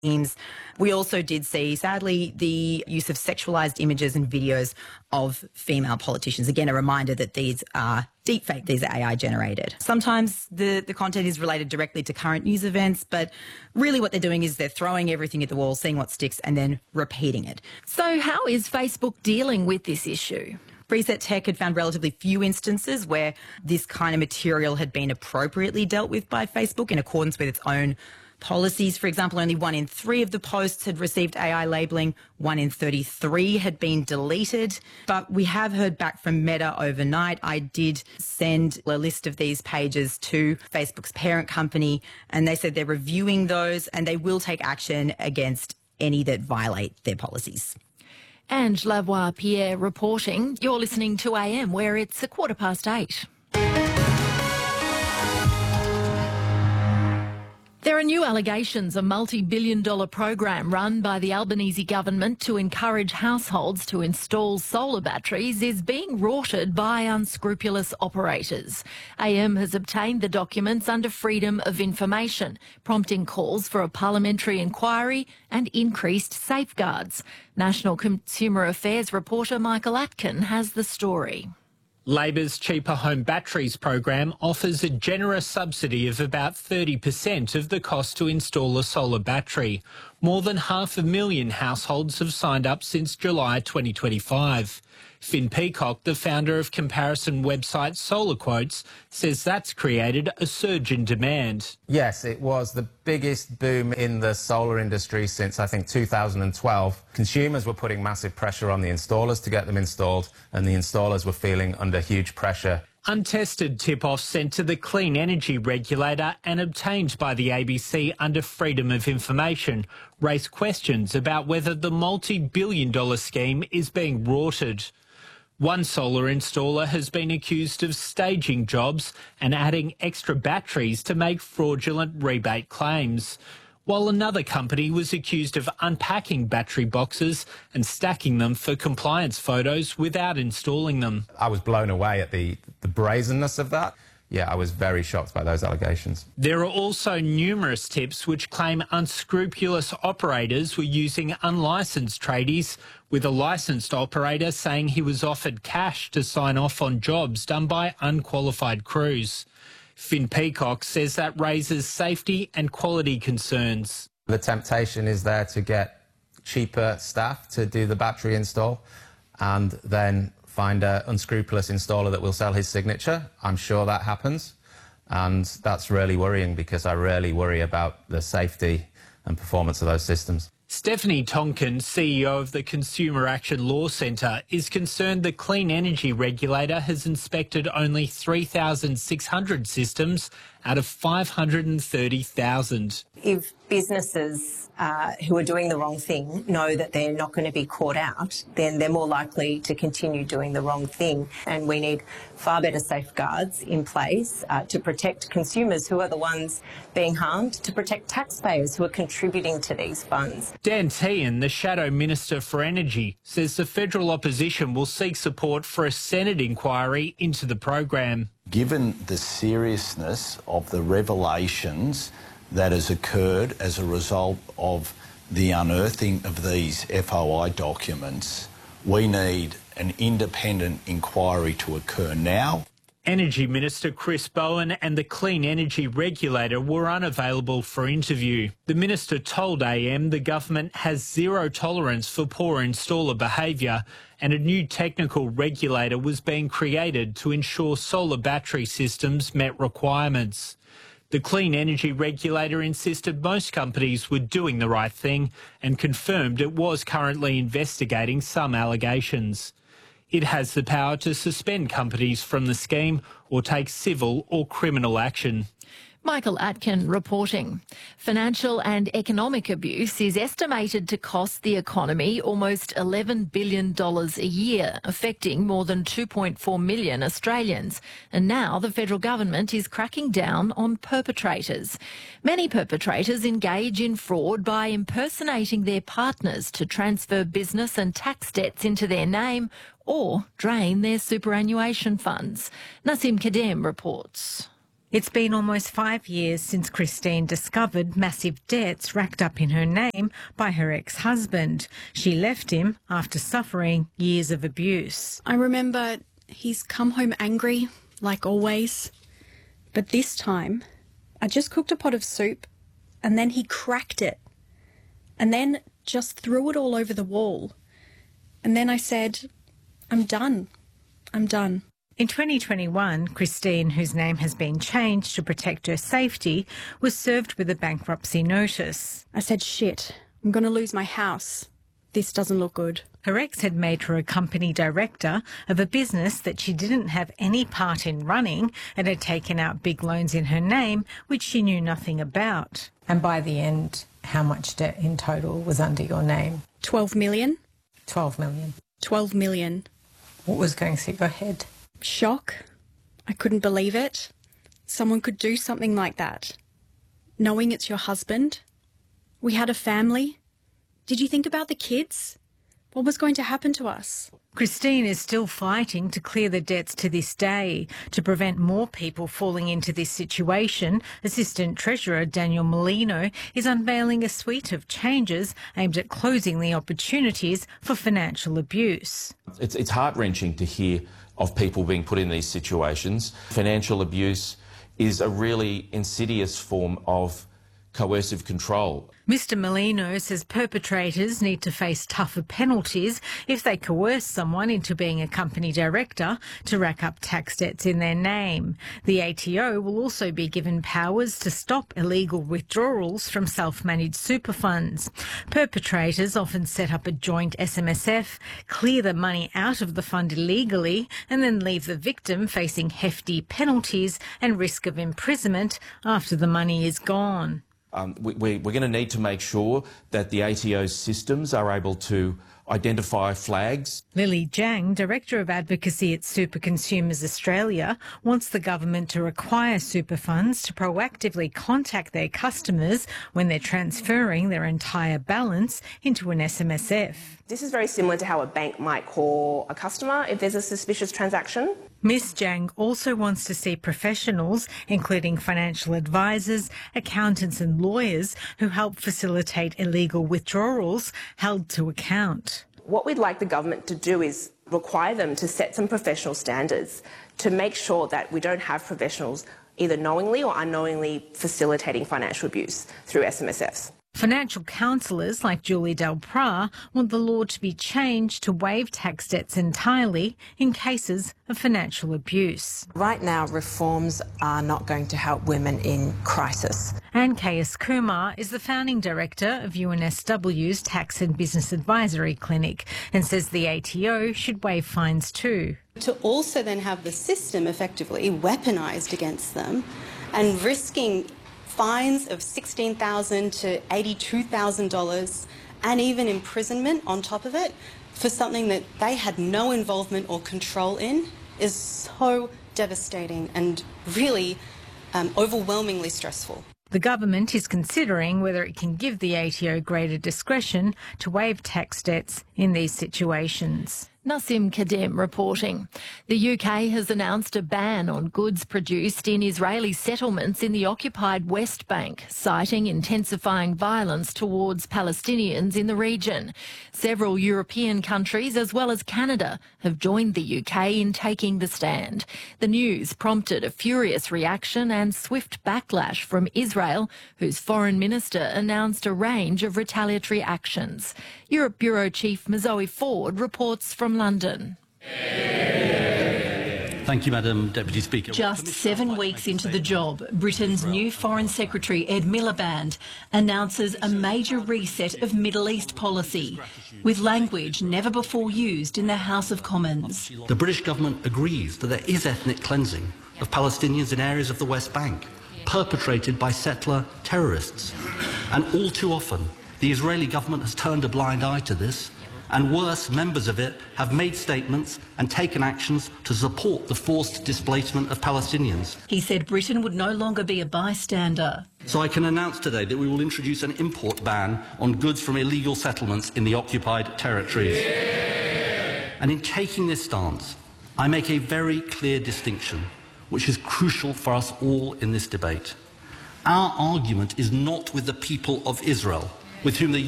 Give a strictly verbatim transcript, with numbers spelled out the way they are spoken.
schemes. We also did see, sadly, the use of sexualised images and videos of female politicians. Again, a reminder that these are deepfake, these are A I generated. Sometimes the, the content is related directly to current news events, but really what they're doing is they're throwing everything at the wall, seeing what sticks, and then repeating it. So how is Facebook dealing with this issue? Reset Tech had found relatively few instances where this kind of material had been appropriately dealt with by Facebook in accordance with its own policies. For example, only one in three of the posts had received A I labelling, one in thirty-three had been deleted. But we have heard back from Meta overnight. I did send a list of these pages to Facebook's parent company, and they said they're reviewing those and they will take action against any that violate their policies. Ange Lavoie-Pierre reporting. You're listening to A M, where it's a quarter past eight. There are new allegations a multi-billion dollar program run by the Albanese government to encourage households to install solar batteries is being rorted by unscrupulous operators. A M has obtained the documents under Freedom of Information, prompting calls for a parliamentary inquiry and increased safeguards. National Consumer Affairs reporter Michael Atkin has the story. Labor's Cheaper Home Batteries program offers a generous subsidy of about thirty percent of the cost to install a solar battery. More than half a million households have signed up since July twenty twenty-five. Finn Peacock, the founder of comparison website Solar Quotes, says that's created a surge in demand. Yes, it was the biggest boom in the solar industry since, I think, two thousand twelve. Consumers were putting massive pressure on the installers to get them installed, and the installers were feeling under huge pressure. Untested tip-offs sent to the Clean Energy Regulator and obtained by the A B C under Freedom of Information raise questions about whether the multi-billion dollar scheme is being rorted. One solar installer has been accused of staging jobs and adding extra batteries to make fraudulent rebate claims, while another company was accused of unpacking battery boxes and stacking them for compliance photos without installing them. I was blown away at the, the brazenness of that. Yeah, I was very shocked by those allegations. There are also numerous tips which claim unscrupulous operators were using unlicensed tradies, with a licensed operator saying he was offered cash to sign off on jobs done by unqualified crews. Finn Peacock says that raises safety and quality concerns. The temptation is there to get cheaper staff to do the battery install and then find an unscrupulous installer that will sell his signature. I'm sure that happens, and that's really worrying because I really worry about the safety and performance of those systems. Stephanie Tonkin, C E O of the Consumer Action Law Centre, is concerned the Clean Energy Regulator has inspected only three thousand six hundred systems out of five hundred thirty thousand. If businesses uh, who are doing the wrong thing know that they're not going to be caught out, then they're more likely to continue doing the wrong thing. And we need far better safeguards in place uh, to protect consumers who are the ones being harmed, to protect taxpayers who are contributing to these funds. Dan Tehan, the Shadow Minister for Energy, says the federal opposition will seek support for a Senate inquiry into the program. Given the seriousness of the revelations that has occurred as a result of the unearthing of these F O I documents, we need an independent inquiry to occur now. Energy Minister Chris Bowen and the Clean Energy Regulator were unavailable for interview. The Minister told A M the government has zero tolerance for poor installer behaviour and a new technical regulator was being created to ensure solar battery systems met requirements. The Clean Energy Regulator insisted most companies were doing the right thing and confirmed it was currently investigating some allegations. It has the power to suspend companies from the scheme or take civil or criminal action. Michael Atkin reporting. Financial and economic abuse is estimated to cost the economy almost eleven billion dollars a year, affecting more than two point four million Australians. And now the federal government is cracking down on perpetrators. Many perpetrators engage in fraud by impersonating their partners to transfer business and tax debts into their name or drain their superannuation funds. Nassim Kadem reports. It's been almost five years since Christine discovered massive debts racked up in her name by her ex-husband. She left him after suffering years of abuse. I remember he's come home angry, like always. But this time, I just cooked a pot of soup and then he cracked it. And then just threw it all over the wall. And then I said, I'm done. I'm done. In twenty twenty-one, Christine, whose name has been changed to protect her safety, was served with a bankruptcy notice. I said, shit, I'm going to lose my house. This doesn't look good. Her ex had made her a company director of a business that she didn't have any part in running and had taken out big loans in her name, which she knew nothing about. And by the end, how much debt in total was under your name? twelve million. twelve million. twelve million. What was going through your head? Shock. I couldn't believe it. Someone could do something like that. Knowing it's your husband. We had a family. Did you think about the kids? What was going to happen to us? Christine is still fighting to clear the debts to this day. To prevent more people falling into this situation, Assistant Treasurer Daniel Molino is unveiling a suite of changes aimed at closing the opportunities for financial abuse. It's, it's heart-wrenching to hear of people being put in these situations. Financial abuse is a really insidious form of coercive control. Mister Molino says perpetrators need to face tougher penalties if they coerce someone into being a company director to rack up tax debts in their name. The A T O will also be given powers to stop illegal withdrawals from self-managed super funds. Perpetrators often set up a joint S M S F, clear the money out of the fund illegally, and then leave the victim facing hefty penalties and risk of imprisonment after the money is gone. Um, we, we, we're going to need to make sure that the A T O's systems are able to identify flags. Lily Jang, Director of Advocacy at Super Consumers Australia, wants the government to require super funds to proactively contact their customers when they're transferring their entire balance into an S M S F. This is very similar to how a bank might call a customer if there's a suspicious transaction. Miss Jang also wants to see professionals, including financial advisors, accountants and lawyers who help facilitate illegal withdrawals, held to account. What we'd like the government to do is require them to set some professional standards to make sure that we don't have professionals either knowingly or unknowingly facilitating financial abuse through S M S Fs. Financial counsellors like Julie Delpras want the law to be changed to waive tax debts entirely in cases of financial abuse. Right now, reforms are not going to help women in crisis. Anne K S Kumar is the founding director of U N S W's Tax and Business Advisory Clinic and says the A T O should waive fines too. To also then have the system effectively weaponised against them and risking fines of sixteen thousand dollars to eighty-two thousand dollars and even imprisonment on top of it for something that they had no involvement or control in is so devastating and really um, overwhelmingly stressful. The government is considering whether it can give the A T O greater discretion to waive tax debts in these situations. Nassim Kadem reporting. The U K has announced a ban on goods produced in Israeli settlements in the occupied West Bank, citing intensifying violence towards Palestinians in the region. Several European countries, as well as Canada, have joined the U K in taking the stand. The news prompted a furious reaction and swift backlash from Israel, whose foreign minister announced a range of retaliatory actions. Europe Bureau Chief Mazoe Ford reports from London. Thank you, Madam Deputy Speaker. Just seven weeks into the job, Britain's new Foreign Secretary Ed Miliband announces a major reset of Middle East policy, with language never before used in the House of Commons. The British government agrees that there is ethnic cleansing of Palestinians in areas of the West Bank, perpetrated by settler terrorists. And all too often, the Israeli government has turned a blind eye to this, and worse, members of it have made statements and taken actions to support the forced displacement of Palestinians. He said Britain would no longer be a bystander. So I can announce today that we will introduce an import ban on goods from illegal settlements in the occupied territories. And in taking this stance, I make a very clear distinction. which is crucial for us all in this debate. Our argument is not with the people of Israel, with whom the